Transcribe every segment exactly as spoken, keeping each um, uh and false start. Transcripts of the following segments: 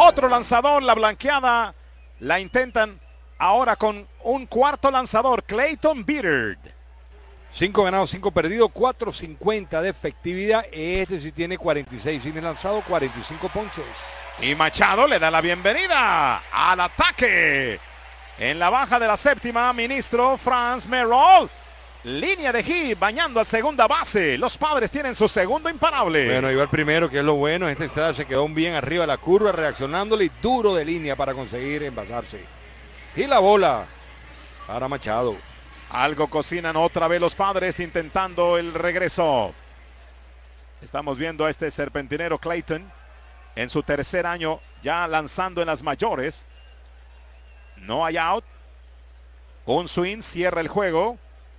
Otro lanzador, la blanqueada, la intentan ahora con un cuarto lanzador, Clayton Beard. cinco ganados, cinco perdidos, cuatro cincuenta de efectividad. Este sí tiene cuarenta y seis innings lanzados, cuarenta y cinco ponches. Y Machado le da la bienvenida al ataque. En la baja de la séptima, ministro Franz Merrill. Línea de hit, bañando al segunda base. Los Padres tienen su segundo imparable. Bueno, iba el primero, que es lo bueno. Esta entrada se quedó bien arriba de la curva, reaccionándole y duro de línea para conseguir envasarse. Y la bola para Machado. Algo cocinan otra vez los Padres intentando el regreso. Estamos viendo a este serpentinero Clayton en su tercer año ya lanzando en las mayores. No hay out. Un swing cierra el juego.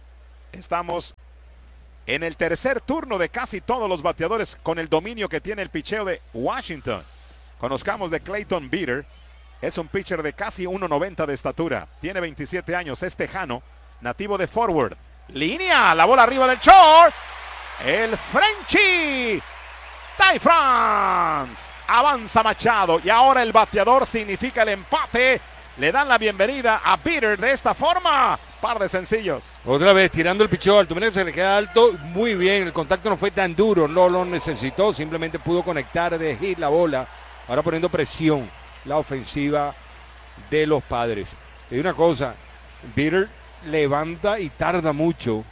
Estamos en el tercer turno de casi todos los bateadores con el dominio que tiene el picheo de Washington. Conozcamos de Clayton Beard. Es un pitcher de casi uno noventa de estatura. Tiene veintisiete años, es tejano, nativo de Forward. Línea, la bola arriba del short. El Frenchie. Ty France. Avanza Machado y ahora el bateador significa el empate. Le dan la bienvenida a Beard de esta forma. Par de sencillos. Otra vez tirando el picheo alto. Mira que se le queda alto. Muy bien. El contacto no fue tan duro. No lo necesitó. Simplemente pudo conectar de hit la bola. Ahora poniendo presión la ofensiva de los Padres. Y una cosa. Beard levanta y tarda mucho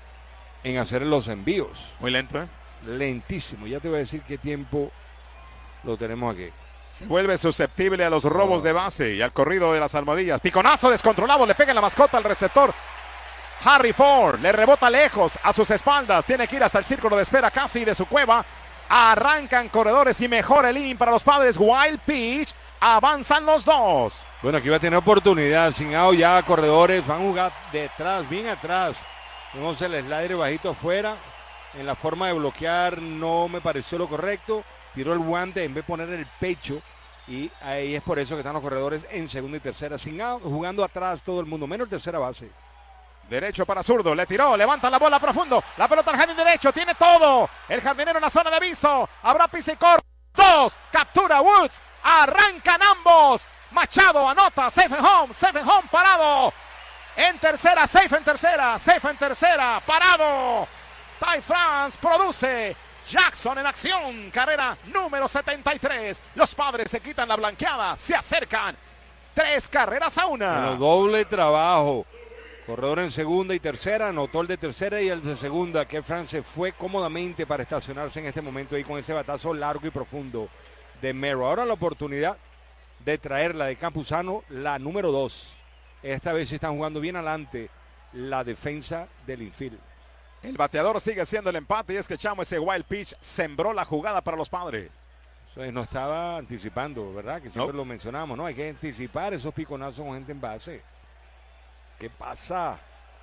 en hacer los envíos. Muy lento, ¿eh? Lentísimo. Ya te voy a decir qué tiempo lo tenemos aquí. Se vuelve susceptible a los robos oh. de base y al corrido de las almohadillas. Piconazo descontrolado, le pega en la mascota al receptor. Harry Ford le rebota lejos a sus espaldas. Tiene que ir hasta el círculo de espera casi de su cueva. Arrancan corredores y mejora el inning para los Padres. Wild pitch. Avanzan los dos. Bueno, aquí va a tener oportunidad. Sin out ya corredores van a jugar detrás, bien atrás. Vemos el slider bajito afuera. En la forma de bloquear no me pareció lo correcto. Tiró el guante en vez de poner el pecho y ahí es por eso que están los corredores en segunda y tercera sin out, jugando atrás todo el mundo, menos tercera base. Derecho para zurdo, le tiró, levanta la bola profundo, la pelota al jardín derecho, tiene todo, el jardinero en la zona de aviso, habrá pisa y corto, dos, captura Woods, arrancan ambos, Machado anota, safe and home, safe and home, parado, en tercera, safe en tercera, safe en tercera, parado, Ty France produce. Jackson en acción, carrera número setenta y tres. Los Padres se quitan la blanqueada, se acercan. Tres carreras a una. Bueno, doble trabajo. Corredor en segunda y tercera, anotó el de tercera y el de segunda, que France fue cómodamente para estacionarse en este momento ahí con ese batazo largo y profundo de Merrill. Ahora la oportunidad de traerla de Campuzano, la número dos. Esta vez se están jugando bien adelante la defensa del infield. El bateador sigue siendo el empate y es que Chamo ese wild pitch sembró la jugada para los Padres. Eso no estaba anticipando, ¿verdad? Que siempre no. lo mencionamos, ¿no? Hay que anticipar esos piconazos con gente en base. ¿Qué pasa?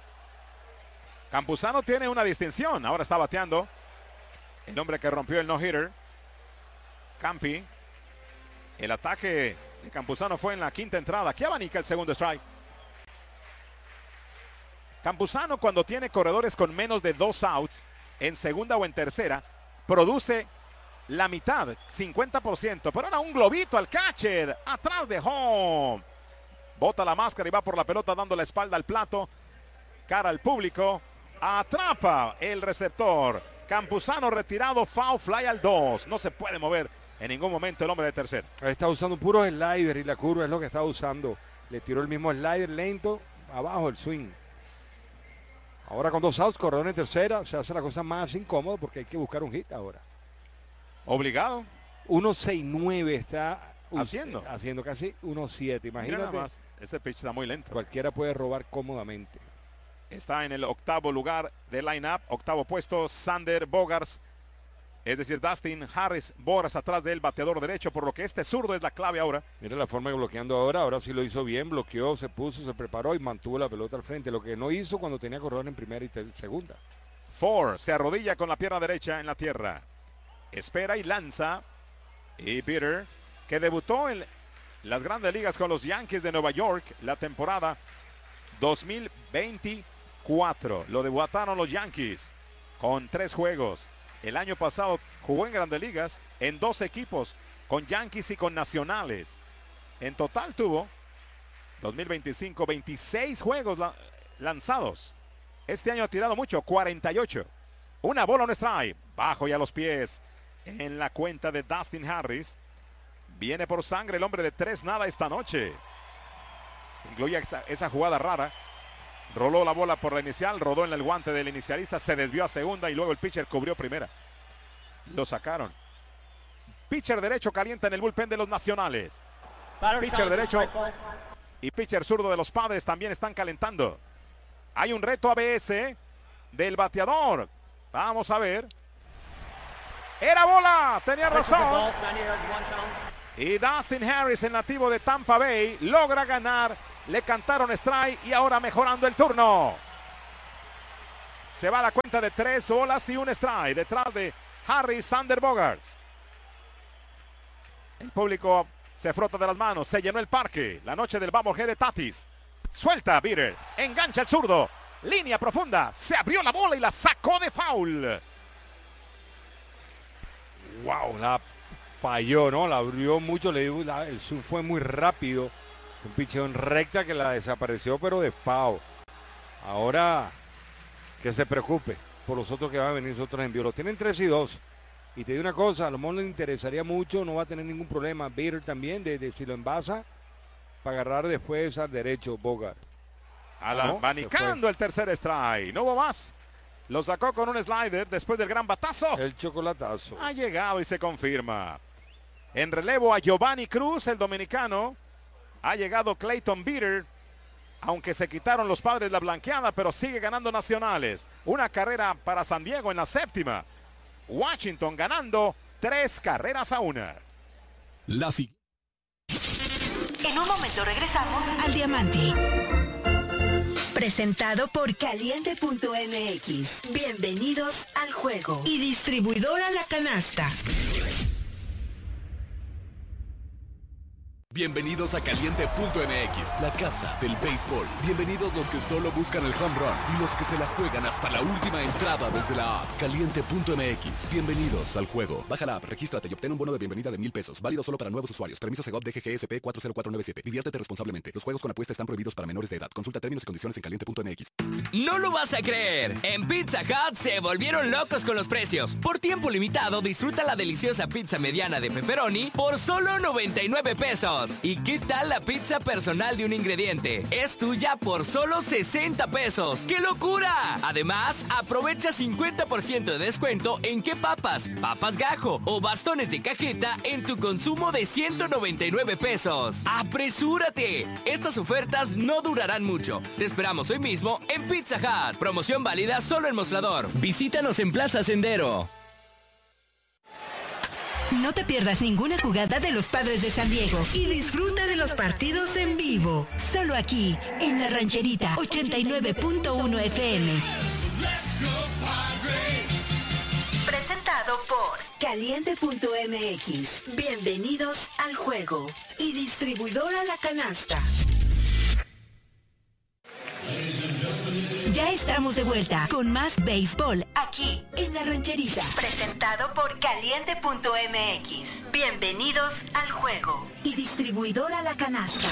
Campuzano tiene una distinción. Ahora está bateando el hombre que rompió el no-hitter. Campi. El ataque de Campuzano fue en la quinta entrada. Aquí abanica el segundo strike. Campuzano, cuando tiene corredores con menos de dos outs en segunda o en tercera, produce la mitad, cincuenta por ciento. Pero ahora un globito al catcher, atrás de home. Bota la máscara y va por la pelota dando la espalda al plato. Cara al público. Atrapa el receptor. Campuzano retirado, foul fly al dos. No se puede mover en ningún momento el hombre de tercer. Está usando puros slider y la curva es lo que está usando. Le tiró el mismo slider lento, abajo el swing. Ahora con dos outs, corredor en tercera, se hace la cosa más incómoda porque hay que buscar un hit ahora. Obligado. uno seis nueve está haciendo. Haciendo casi uno siete. Imagínate. Mira nada más, este pitch está muy lento. Cualquiera puede robar cómodamente. Está en el octavo lugar del line-up, octavo puesto, Sander Bogaerts. Es decir, Dustin Harris Boras atrás del bateador derecho, por lo que este zurdo es la clave ahora. Mira la forma de bloqueando ahora, ahora sí lo hizo bien, bloqueó, se puso, se preparó y mantuvo la pelota al frente, lo que no hizo cuando tenía corredor en primera y segunda. Ford se arrodilla con la pierna derecha en la tierra. Espera y lanza. Y Peter, que debutó en las grandes ligas con los Yankees de Nueva York la temporada dos mil veinticuatro. Lo debutaron los Yankees con tres juegos. El año pasado jugó en Grandes Ligas en dos equipos, con Yankees y con Nacionales. En total tuvo dos mil veinticinco, veintiséis juegos la, lanzados. Este año ha tirado mucho, cuarenta y ocho. Una bola, un strike, bajo y a los pies en la cuenta de Dustin Harris. Viene por sangre el hombre de tres nada esta noche. Incluye esa, esa jugada rara. Roló la bola por la inicial, rodó en el guante del inicialista, se desvió a segunda y luego el pitcher cubrió primera. Lo sacaron. Pitcher derecho calienta en el bullpen de los Nacionales. Pitcher derecho y pitcher zurdo de los Padres también están calentando. Hay un reto A B S del bateador. Vamos a ver. Era bola, tenía razón. Y Dustin Harris, el nativo de Tampa Bay, logra ganar. Le cantaron strike y ahora mejorando el turno. Se va a la cuenta de tres bolas y un strike detrás de Harris Sander Bogaerts. El público se frota de las manos, se llenó el parque. La noche del Bobblehead de Tatis. Suelta Bitter, engancha el zurdo. Línea profunda, se abrió la bola y la sacó de foul. Wow, la falló, ¿no? La abrió mucho, le dio, la, el zoom fue muy rápido. Un pichón recta que la desapareció, pero de foul. Ahora que se preocupe por los otros que van a venir, los otros envíos. Los tienen tres y dos. Y te digo una cosa, a lo mejor le interesaría mucho, no va a tener ningún problema. Bader también, de, de si lo envasa, para agarrar después al derecho Bogart. Abanicando el tercer strike, no hubo más. Lo sacó con un slider después del gran batazo. El chocolatazo. Ha llegado y se confirma. En relevo a Giovanni Cruz, el dominicano. Ha llegado Clayton Bitter. Aunque se quitaron los Padres la blanqueada, pero sigue ganando Nacionales. Una carrera para San Diego en la séptima. Washington ganando tres carreras a una. La si- En un momento regresamos al Diamante. Presentado por Caliente punto M X. Bienvenidos al juego. Y distribuidora La Canasta. Bienvenidos a Caliente punto M X, la casa del béisbol. Bienvenidos los que solo buscan el home run y los que se la juegan hasta la última entrada desde la app. Caliente punto M X, bienvenidos al juego. Baja la app, regístrate y obtén un bono de bienvenida de mil pesos. Válido solo para nuevos usuarios. Permiso Segov D G G S P cuatro cero cuatro nueve siete. Diviértete responsablemente. Los juegos con apuesta están prohibidos para menores de edad. Consulta términos y condiciones en Caliente punto M X. No lo vas a creer. En Pizza Hut se volvieron locos con los precios. Por tiempo limitado, disfruta la deliciosa pizza mediana de pepperoni por solo noventa y nueve pesos. ¿Y qué tal la pizza personal de un ingrediente? Es tuya por solo sesenta pesos. ¡Qué locura! Además, aprovecha cincuenta por ciento de descuento en qué papas, papas gajo o bastones de cajeta en tu consumo de ciento noventa y nueve pesos. ¡Apresúrate! Estas ofertas no durarán mucho. Te esperamos hoy mismo en Pizza Hut. Promoción válida solo en Mostrador. Visítanos en Plaza Sendero. No te pierdas ninguna jugada de los Padres de San Diego y disfruta de los partidos en vivo. Solo aquí, en La Rancherita, ochenta y nueve punto uno F M. Presentado por Caliente punto M X. Bienvenidos al juego. Y distribuidora La Canasta. Ya estamos de vuelta con más béisbol aquí en La Rancherita. Presentado por Caliente punto M X. Bienvenidos al juego. Y distribuidora La Canasta.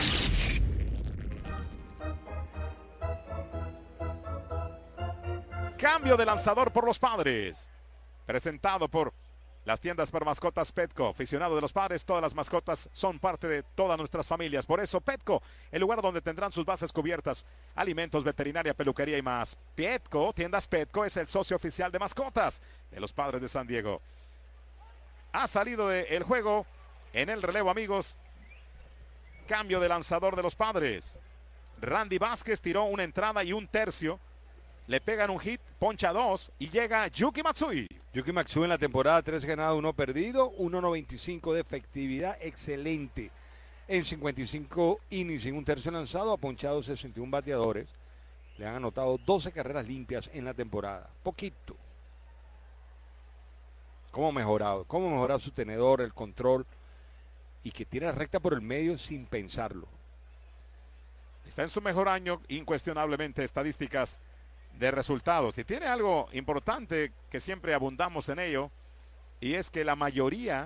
Cambio de lanzador por los Padres. Presentado por las tiendas para mascotas Petco. Aficionado de los Padres, todas las mascotas son parte de todas nuestras familias. Por eso Petco, el lugar donde tendrán sus bases cubiertas, alimentos, veterinaria, peluquería y más. Petco, tiendas Petco, es el socio oficial de mascotas de los Padres de San Diego. Ha salido del juego en el relevo, amigos. Cambio de lanzador de los Padres. Randy Vázquez tiró una entrada y un tercio. Le pegan un hit, poncha dos y llega Yuki Matsui. Yuki Matsui en la temporada, tres ganados, uno perdido, uno noventa y cinco de efectividad, excelente. En cincuenta y cinco innings, en un tercio lanzado, ha ponchado sesenta y uno bateadores. Le han anotado doce carreras limpias en la temporada. Poquito. ¿Cómo ha mejorado? ¿Cómo ha mejorado su tenedor, el control? Y que tira recta por el medio sin pensarlo. Está en su mejor año, incuestionablemente, estadísticas de resultados. Y tiene algo importante que siempre abundamos en ello, y es que la mayoría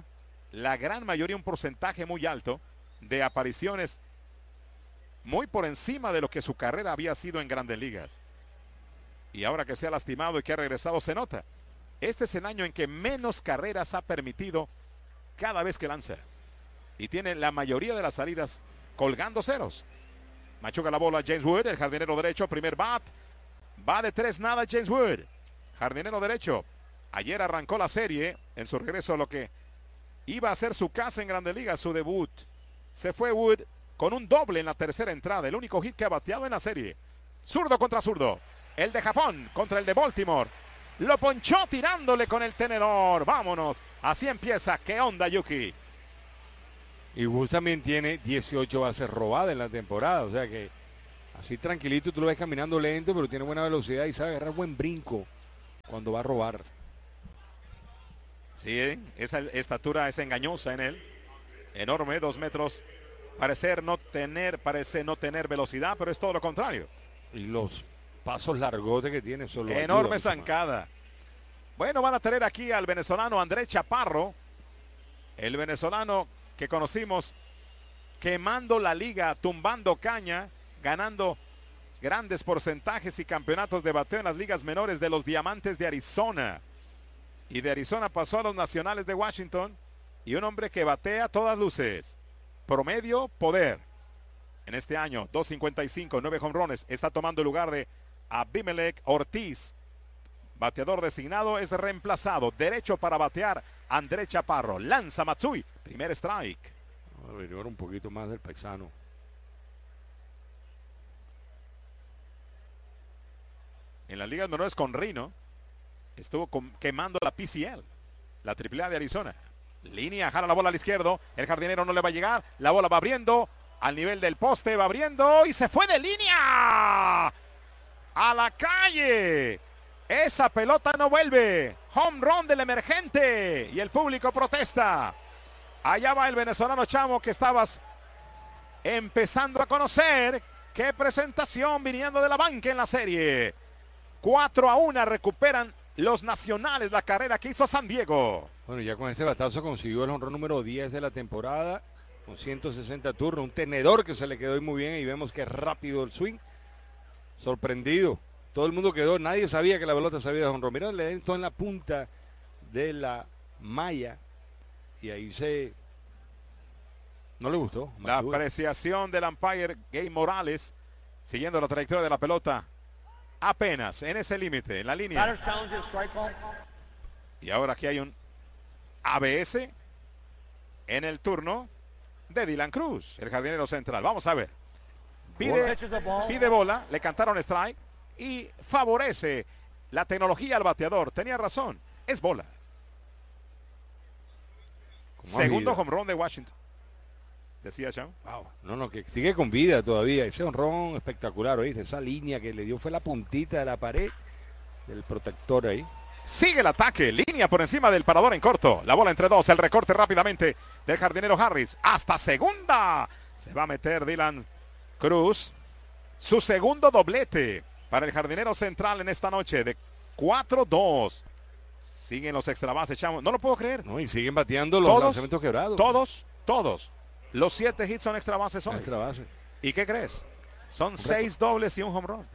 la gran mayoría, un porcentaje muy alto de apariciones muy por encima de lo que su carrera había sido en Grandes Ligas. Y ahora que se ha lastimado y que ha regresado, se nota. Este es el año en que menos carreras ha permitido cada vez que lanza. Y tiene la mayoría de las salidas colgando ceros. Machuca la bola James Wood, el jardinero derecho, primer bat. Va de tres nada James Wood, jardinero derecho. Ayer arrancó la serie en su regreso a lo que iba a ser su casa en Grandes Ligas, su debut. Se fue Wood con un doble en la tercera entrada, el único hit que ha bateado en la serie. Zurdo contra zurdo. El de Japón contra el de Baltimore. Lo ponchó tirándole con el tenedor. Vámonos. Así empieza. ¿Qué onda, Yuki? Y Wood también tiene dieciocho bases robadas en la temporada. O sea que así tranquilito tú lo ves caminando lento, pero tiene buena velocidad y sabe agarrar buen brinco cuando va a robar. Sí, esa estatura es engañosa en él. Enorme, dos metros. Parecer no tener, parece no tener velocidad, pero es todo lo contrario. Y los pasos largotes que tiene solo. Enorme zancada. Bueno, van a tener aquí al venezolano Andrés Chaparro. El venezolano que conocimos quemando la liga, tumbando caña, ganando grandes porcentajes y campeonatos de bateo en las ligas menores de los Diamantes de Arizona. Y de Arizona pasó a los Nacionales de Washington. Y un hombre que batea a todas luces. Promedio, poder. En este año, dos cincuenta y cinco, nueve jonrones. Está tomando el lugar de Abimelec Ortiz. Bateador designado, es reemplazado. Derecho para batear Andrés Chaparro. Lanza Matsui. Primer strike. A averiguar un poquito más del paisano. En las ligas menores con Rino. Estuvo con, quemando la P C L. La triple A de Arizona. Línea, jala la bola al izquierdo. El jardinero no le va a llegar. La bola va abriendo. Al nivel del poste va abriendo. Y se fue de línea. A la calle. Esa pelota no vuelve. Home run del emergente. Y el público protesta. Allá va el venezolano Chamo que estabas empezando a conocer. Qué presentación viniendo de la banca en la serie. cuatro a uno recuperan los Nacionales la carrera que hizo San Diego. Bueno, ya con ese batazo consiguió el honrón número diez de la temporada. Con ciento sesenta turnos. Un tenedor que se le quedó muy bien. Y vemos que es rápido el swing. Sorprendido. Todo el mundo quedó, nadie sabía que la pelota sabía de honrón. Mira, le entró en la punta de la malla y ahí se... No le gustó. La apreciación del umpire Gay Morales, siguiendo la trayectoria de la pelota, apenas en ese límite, en la línea. Y ahora aquí hay un A B S en el turno de Dylan Cruz, el jardinero central. Vamos a ver. Pide, pide bola, le cantaron strike. Y favorece la tecnología al bateador. Tenía razón, es bola. Segundo home run de Washington. Decía Sean. Wow. No, no, que sigue con vida todavía. Ese honrón espectacular, ¿oíste? Esa línea que le dio fue la puntita de la pared del protector ahí. Sigue el ataque, línea por encima del parador en corto. La bola entre dos, el recorte rápidamente del jardinero Harris. Hasta segunda. Se va a meter Dylan Cruz. Su segundo doblete para el jardinero central en esta noche de cuatro dos. Siguen los extra bases, Chamo. No lo puedo creer. No, y siguen bateando los todos, lanzamientos quebrados. Todos, todos. Los siete hits son extra bases hoy. Extra base. ¿Y qué crees? Son seis dobles y un home run.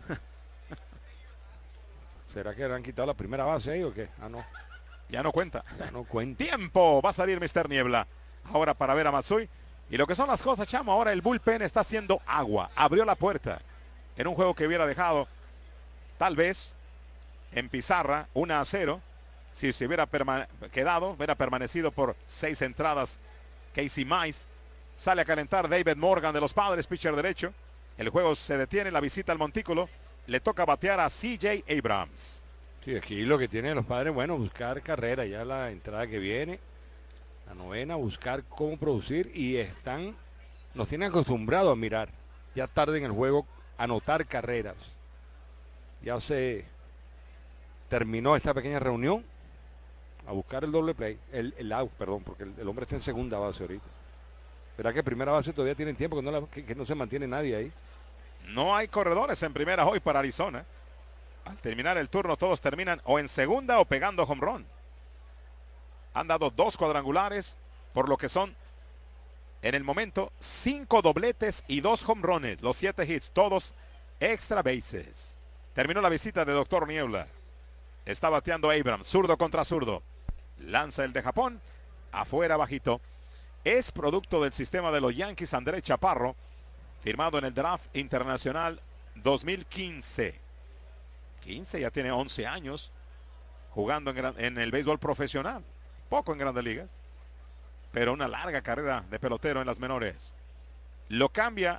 ¿Será que le han quitado la primera base ahí o qué? Ah, no. Ya no cuenta. Ya no cuenta. Tiempo. Va a salir mister Niebla. Ahora para ver a Matsui. Y lo que son las cosas, Chamo. Ahora el bullpen está haciendo agua. Abrió la puerta. En un juego que hubiera dejado tal vez en pizarra uno a cero. Si se hubiera quedado, hubiera permanecido por seis entradas. Casey Mize sale a calentar David Morgan de los Padres, pitcher derecho. El juego se detiene, la visita al montículo. Le toca batear a C J Abrams. Sí, aquí lo que tienen los Padres, bueno, buscar carrera. Ya la entrada que viene, la novena, buscar cómo producir. Y están, nos tienen acostumbrados a mirar ya tarde en el juego, anotar carreras. Ya se terminó esta pequeña reunión a buscar el doble play, el, el out, perdón, porque el, el hombre está en segunda base ahorita. ¿Verdad que primera base todavía tienen tiempo que no, la, que, que no se mantiene nadie ahí? No hay corredores en primera hoy para Arizona. Al terminar el turno todos terminan o en segunda o pegando home run. Han dado dos cuadrangulares por lo que son en el momento cinco dobletes y dos home runs, los siete hits, todos extra bases. Terminó la visita de Doctor Niebla. Está bateando Abrams, zurdo contra zurdo. Lanza el de Japón, afuera bajito. Es producto del sistema de los Yankees Andrés Chaparro, firmado en el draft internacional dos mil quince. quince, ya tiene once años jugando en, gran, en el béisbol profesional. Poco en Grandes Ligas, pero una larga carrera de pelotero en las menores. Lo cambia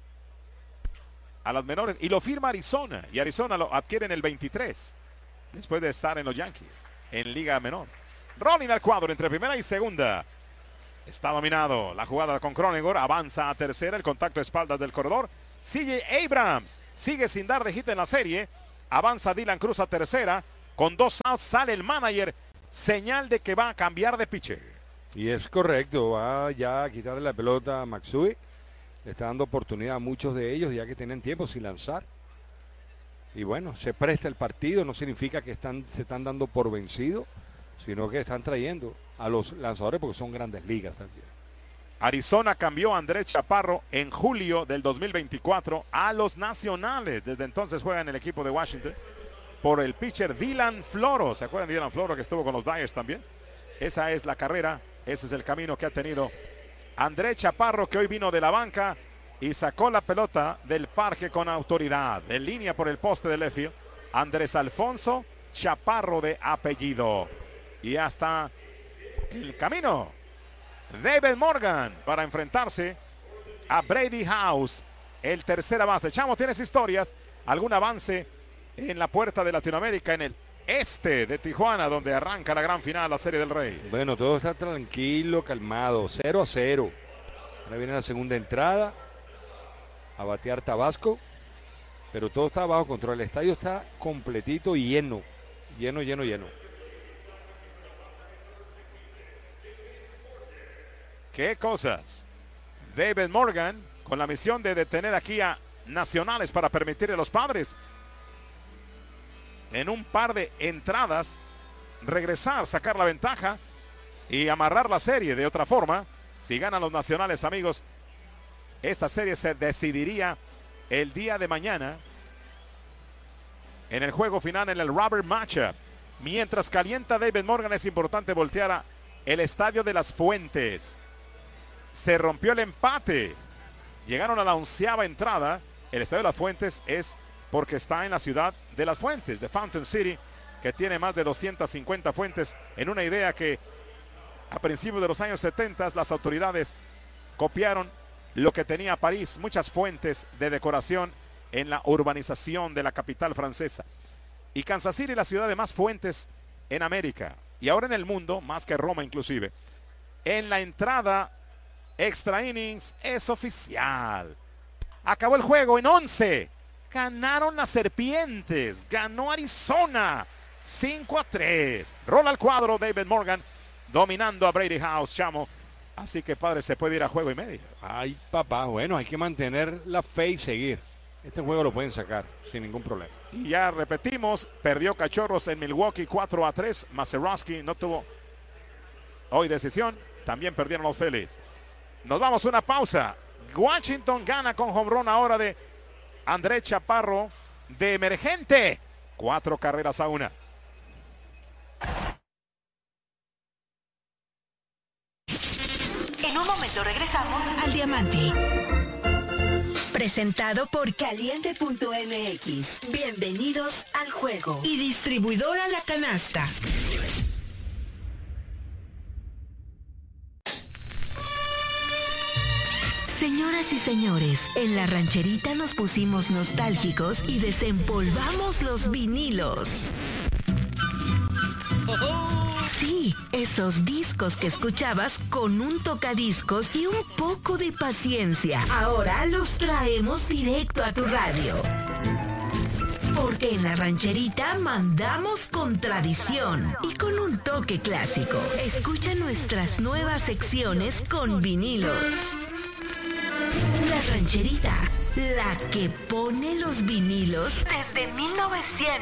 a las menores y lo firma Arizona. Y Arizona lo adquiere en el veintitrés, después de estar en los Yankees, en Liga Menor. Rolling al cuadro entre primera y segunda. Está dominado la jugada con Cronenworth. Avanza a tercera, el contacto de espaldas del corredor. C J Abrams sigue sin dar de hit en la serie. Avanza Dylan Cruz a tercera. Con dos outs sale el manager. Señal de que va a cambiar de pitcher. Y es correcto, va ya a quitarle la pelota a Matsui. Le está dando oportunidad a muchos de ellos ya que tienen tiempo sin lanzar. Y bueno, se presta el partido, no significa que están, se están dando por vencido, sino que están trayendo a los lanzadores porque son Grandes Ligas también. Arizona cambió a Andrés Chaparro en julio del dos mil veinticuatro a los Nacionales. Desde entonces juega en el equipo de Washington por el pitcher Dylan Floro. ¿Se acuerdan de Dylan Floro que estuvo con los Dyers también? Esa es la carrera, ese es el camino que ha tenido Andrés Chaparro, que hoy vino de la banca y sacó la pelota del parque con autoridad. En línea por el poste de left field, Andrés Alfonso Chaparro de apellido. Y hasta el camino David Morgan para enfrentarse a Brady House, el tercera base. Chamo, ¿tienes historias? ¿Algún avance en la puerta de Latinoamérica, en el este de Tijuana, donde arranca la gran final, la Serie del Rey? Bueno, todo está tranquilo, calmado, cero a cero. Ahora viene la segunda entrada a batear Tabasco, pero todo está bajo control. El estadio está completito y lleno, lleno, lleno, lleno. ¿Qué cosas? David Morgan con la misión de detener aquí a Nacionales para permitirle a los Padres en un par de entradas regresar, sacar la ventaja y amarrar la serie. De otra forma, si ganan los Nacionales, amigos, esta serie se decidiría el día de mañana en el juego final, en el rubber matchup. Mientras calienta David Morgan, es importante voltear a el estadio de las Fuentes. Se rompió el empate, llegaron a la onceava entrada. El estadio de las Fuentes es porque está en la ciudad de las Fuentes, de Fountain City, que tiene más de doscientas cincuenta fuentes, en una idea que a principios de los años setenta las autoridades copiaron lo que tenía París, muchas fuentes de decoración en la urbanización de la capital francesa. Y Kansas City, la ciudad de más fuentes en América, y ahora en el mundo, más que Roma inclusive. En la entrada extra innings es oficial. Acabó el juego en once. Ganaron las Serpientes. Ganó Arizona. cinco a tres. Rola al cuadro David Morgan, dominando a Brady House, chamo. Así que, padre, se puede ir a juego y medio. Ay, papá, bueno, hay que mantener la fe y seguir. Este juego lo pueden sacar sin ningún problema. Y ya repetimos, perdió Cachorros en Milwaukee cuatro a tres. Mazeroski no tuvo hoy decisión. También perdieron los Phillies. Nos vamos a una pausa. Washington gana con home run ahora de Andrés Chaparro de emergente. Cuatro carreras a una. En un momento regresamos al Diamante. Presentado por Caliente punto M X. Bienvenidos al juego. Y distribuidora La Canasta. Señoras y señores, en la rancherita nos pusimos nostálgicos y desempolvamos los vinilos. Sí, esos discos que escuchabas con un tocadiscos y un poco de paciencia. Ahora los traemos directo a tu radio. Porque en la rancherita mandamos con tradición y con un toque clásico. Escucha nuestras nuevas secciones con vinilos. La rancherita, la que pone los vinilos desde mil novecientos